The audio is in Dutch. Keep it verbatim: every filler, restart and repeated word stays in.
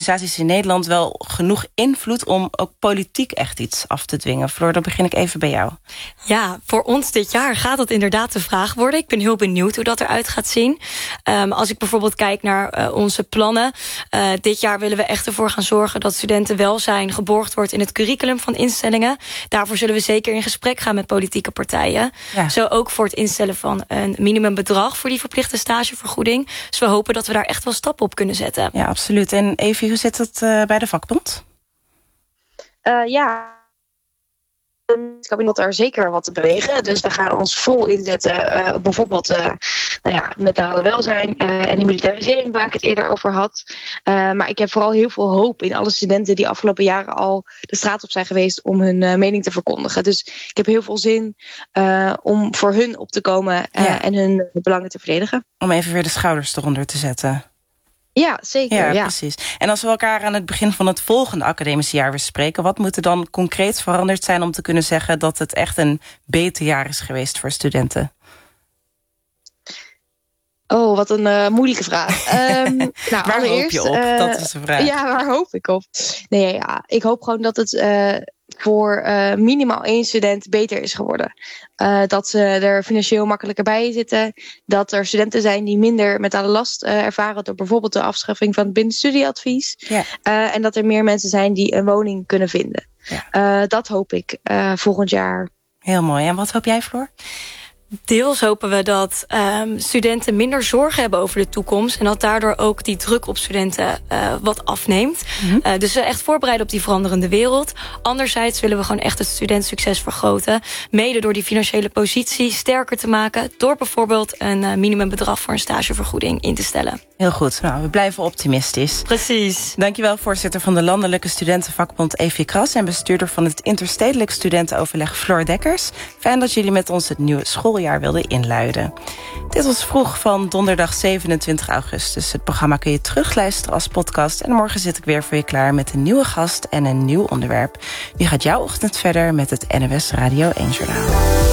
organisaties in Nederland wel genoeg invloed om ook politiek echt iets af te dwingen? Floor, dan begin ik even bij jou. Ja, voor ons dit jaar gaat dat inderdaad de vraag worden. Ik ben heel benieuwd hoe dat eruit gaat zien. Um, als ik bijvoorbeeld kijk naar uh, onze plannen. Uh, dit jaar willen we echt ervoor gaan zorgen dat studentenwelzijn geborgd wordt in het curriculum van instellingen. Daarvoor zullen we zeker in gesprek gaan met politieke partijen. Ja. Zo ook voor het instellen van een minimumbedrag voor die verplichte stagevergoeding. Dus we hopen dat we daar echt wel stappen op kunnen zetten. Ja, absoluut. En Evie, hoe zit het uh, bij de vakbond? Uh, ja, het kabinet er zeker wat te bewegen. Dus we gaan ons vol inzetten. Uh, bijvoorbeeld uh, nou ja, mentale welzijn uh, en de militarisering waar ik het eerder over had. Uh, maar ik heb vooral heel veel hoop in alle studenten die afgelopen jaren al de straat op zijn geweest om hun uh, mening te verkondigen. Dus ik heb heel veel zin uh, om voor hun op te komen uh, ja. en hun belangen te verdedigen. Om even weer de schouders eronder te zetten. Ja, zeker. Ja, ja, precies. En als we elkaar aan het begin van het volgende academische jaar weer spreken, wat moet er dan concreet veranderd zijn om te kunnen zeggen dat het echt een beter jaar is geweest voor studenten? Oh, wat een uh, moeilijke vraag. Um, nou, waar allereerst, hoop je op? Uh, dat is de vraag. Ja, waar hoop ik op? Nee, ja, ik hoop gewoon dat het uh, voor uh, minimaal één student beter is geworden. Uh, dat ze er financieel makkelijker bij zitten. Dat er studenten zijn die minder mentale last uh, ervaren door bijvoorbeeld de afschaffing van het binnenstudieadvies. Ja. Uh, en dat er meer mensen zijn die een woning kunnen vinden. Ja. Uh, dat hoop ik uh, volgend jaar. Heel mooi. En wat hoop jij, Floor? Deels hopen we dat um, studenten minder zorgen hebben over de toekomst en dat daardoor ook die druk op studenten uh, wat afneemt. Mm-hmm. Uh, dus we echt voorbereiden op die veranderende wereld. Anderzijds willen we gewoon echt het studentsucces vergroten. Mede door die financiële positie sterker te maken door bijvoorbeeld een uh, minimumbedrag voor een stagevergoeding in te stellen. Heel goed. Nou, we blijven optimistisch. Precies. Dankjewel, voorzitter van de Landelijke Studentenvakbond Evie Kras en bestuurder van het Interstedelijk Studentenoverleg Floor Dekkers. Fijn dat jullie met ons het nieuwe schooljaar wilden inluiden. Dit was Vroeg van donderdag zevenentwintig augustus. Het programma kun je terugluisteren als podcast en morgen zit ik weer voor je klaar met een nieuwe gast en een nieuw onderwerp. Nu gaat jouw ochtend verder met het N O S Radio één Journaal.